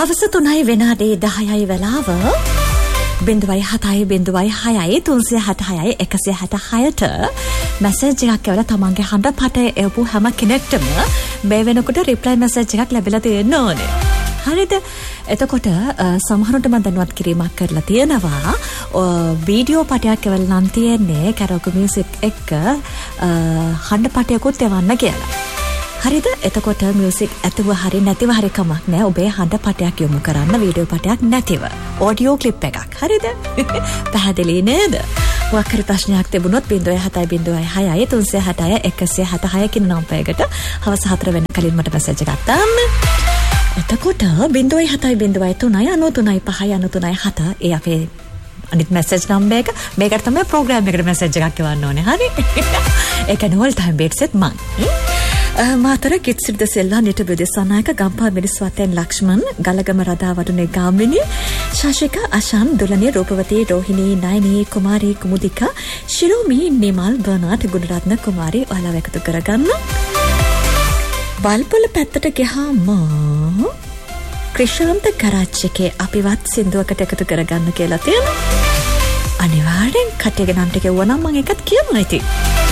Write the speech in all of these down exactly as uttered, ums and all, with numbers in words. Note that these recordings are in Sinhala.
හවස තුනයි විනාඩි දහයයි වෙලාව. බිඳුවයි හතයි බිඳුවයි හයයි තුන්සිය හැටහයයි එකසිය හැටහයට මැසේජ් එකක් ඇවිල්ලා තමන්ගේ හඬ පටේ එවපු හැම කෙනෙක්ටම මේ වෙනකොට රිප්ලයි මැසේජ් එකක් ලැබිලා තියෙන්න ඕනේ. හරිද? එතකොට සමහරවිට මම දැනුවත් කිරීමක් කරලා තියෙනවා. වීඩියෝ පටයක් ඇවිල්ලා නම් තියෙන්නේ කැරෝකි මියුසික් එක්ක හඬ පටයකුත් එවන්න කියලා. හරිද? එතකොට මියුසික් ඇතුව හරි නැතිව හරි කමක් නැහැ. ඔබේ හඬ පටයක් යොමු කරන්න වීඩියෝ පටයක් නැතිව. ඔඩියෝ ක්ලිප් එකක්. හරිද? පැහැදිලි නේද? මොකක් හරි ප්‍රශ්නයක් තිබුණොත් බිංදුවයි හතයි බිංදුවයි හයයි තුන්සිය හැටහය එකසිය හැටහය කියන නම්බරයකට හවස හතර වෙන කලින් මට මැසේජ් එකක් දාන්න. එතකොට බිංදුවයි හතයි බිංදුවයි තුනයි අනූ තුනයි පහයි අනූ තුනයි හත ඒ අපේ අනිත් මැසේජ් නම්බර එක. මේකට තමයි ප්‍රෝග්‍රෑම් එකට මැසේජ් එකක් එවන්න ඕනේ. හරි? ඒක නෝල් ටයිම් බේට්සෙත් මං. මාතර කිත්සිරිද සෙල්ලා නිට බෙදෙසනායක ගම්පා මිනිස්වතෙන් ලක්ෂ්මන් ගලගම රදා වඩුනේ ගාමිණී ශාශික අශාන් දුලනේ රූපවතී රෝහිණී නයනී කුමාරී කුමුදිකා ශිරෝමි නිමල් බර්නාඩ් ගුණරත්න කුමාරී ඔයාලා එකතු කරගන්න. වල්පොල පැත්තට ගියාම ක්‍රිෂාන්ත කරච්චිකේ අපිවත් සින්දුවකට එකතු කරගන්න කියලා තියෙනවා. අනිවාර්යෙන් කටේ ගන්නට කිව්වනම් මම ඒකත් කියනවා ඉතින්.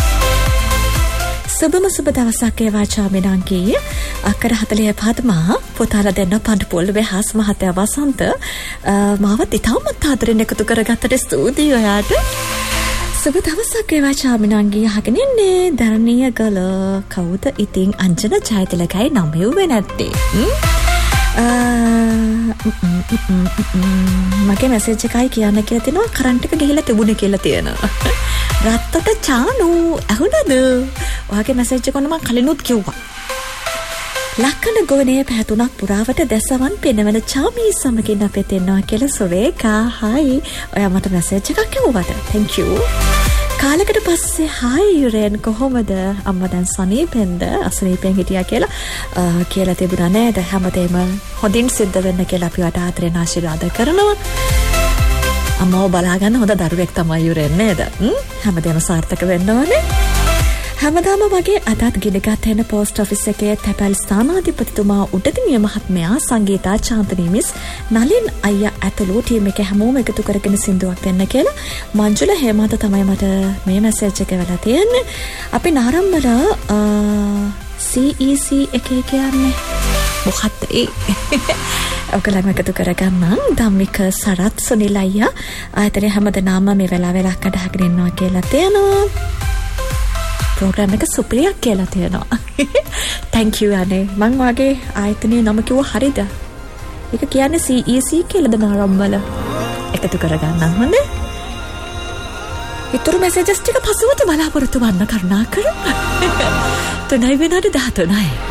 සුබම සුබ දවසක් ඒවා චාමිනාංගී අක්කර හතලිය පද්මා පුතාලා දෙන්න පඬු පොල්වේ හස් මහත්තයා වසන්ත මාවත් ඉතාමත් ආදරෙන් එකතු කරගත්තට ස්තුතියි ඔයාට. සුබ දවසක් ඒවා චාමිනාංගී අහගෙන ඉන්නේ ධර්ණීය ගල කවුද ඉතින් අංජන ජයතිලකයි නම් හෙව්වේ නැත්තේ. මගේ මැසේජ් එකයි කියන්න කියලා තිනවා කරන්ට් එක ගිහිල්ලා තිබුණේ කියලා තියෙනවා. රත්තට චානු ඇහුණද? ඔයාගේ මැසේජ් එක මම කලිනුත් කිව්වා. ලක්කන ගෝනේ පැතුණක් පුරාවට දැසවන් පෙනවන චාමී සමගින් අපේ තෙන්නවා කියලා සොරේකා හයි. ඔයා මට මැසේජ් එකක් කිව්වද? thank you. කාලෙකට පස්සේ හයි යුරෙන් කොහොමද අම්මා දැන් සනීපෙන්ද අසනීපෙන් හිටියා කියලා කියලා තිබුණා නේද? හැමතේම හොඳින් සිද්ධ වෙන්න කියලා අපි වට ආදරෙන් ආශිර්වාද කරනවා. අම්මව බලාගන්න හොඳ දරුවෙක් තමයි යුරෙන් නේද? හැමදේම සාර්ථක වෙන්න ඕනේ. හැමදාම වගේ අදත් ගිනගත් වෙන පෝස්ට් ඔෆිස් එකේ තැපැල් ස්ථානාධිපතිතුමා උඩදිනිය මහත්මයා සංගීතා චාන්තනී මිස් නලින් අයියා ඇතුළු ටීම් එක හැමෝම එකතු කරගෙන සින්දුවක් දෙන්න කියලා මංජුල හේමන්ත තමයි මට මේ මැසේජ් එක වෙලා තියෙන්නේ. අපි නාරම්බල C E C එකේ කියන්නේ මොකක්ද ඒ? ඔකලම එකතු කරගන්නම්. ධම්මික සරත් සුනිල් අයියා ආයතනයේ හැමදෙනාම මේ වෙලාවේ ලක්කට හගෙන ඉන්නවා කියලා තියෙනවා. ප්‍රෝග්‍රෑම් එක සුපිරියක් කියලා තියෙනවා. thank you අනේ. මං වාගේ ආයතනයේ නම කිව්ව හරිද? ඒක කියන්නේ C E C කියලාද නාරම්බල එකතු කරගන්නම් හොඳේ. ඊටු මැසේජස් ටික පසුවට බලාපොරොත්තු වන්න කරුණාකර. තුනයි විනාඩි දහතුනයි.